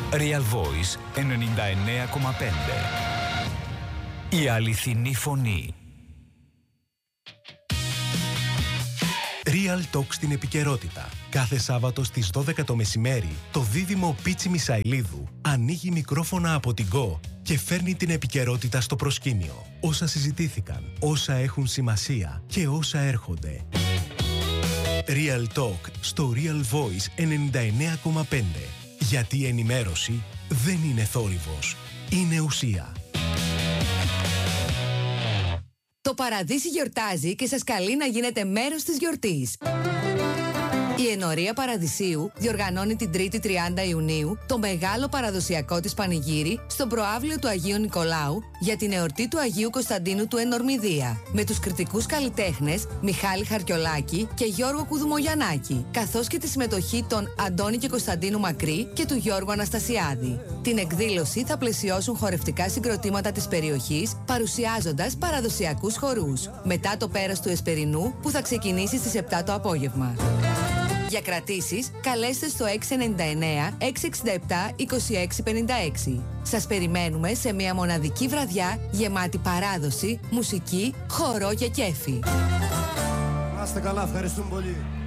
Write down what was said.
Real Voice 99,5. Η αληθινή φωνή. Real Talk στην επικαιρότητα. Κάθε Σάββατο στις 12 το μεσημέρι, το δίδυμο Πίτσι Μισαηλίδου ανοίγει μικρόφωνα από την Go και φέρνει την επικαιρότητα στο προσκήνιο. Όσα συζητήθηκαν, όσα έχουν σημασία και όσα έρχονται. Real Talk στο Real Voice 99,5. Γιατί η ενημέρωση δεν είναι θόρυβος, είναι ουσία. Το Παραδείσι γιορτάζει και σας καλεί να γίνετε μέρος της γιορτής. Η Ενορία Παραδεισίου διοργανώνει την 3η 30 Ιουνίου το μεγάλο παραδοσιακό της πανηγύρι στον προαύλιο του Αγίου Νικολάου για την εορτή του Αγίου Κωνσταντίνου του Ενορμηδία, με τους κριτικούς καλλιτέχνες Μιχάλη Χαρκιολάκη και Γιώργο Κουδουμογιαννάκη, καθώς και τη συμμετοχή των Αντώνη και Κωνσταντίνου Μακρύ και του Γιώργου Αναστασιάδη. Την εκδήλωση θα πλαισιώσουν χορευτικά συγκροτήματα της περιοχής, παρουσιάζοντας παραδοσιακούς χορούς, μετά το πέρας του Εσπερινού που θα ξεκινήσει στις 7 το απόγευμα. Για κρατήσεις, καλέστε στο 699-667-2656. Σας περιμένουμε σε μια μοναδική βραδιά γεμάτη παράδοση, μουσική, χορό και κέφι. Να είστε καλά, ευχαριστούμε πολύ.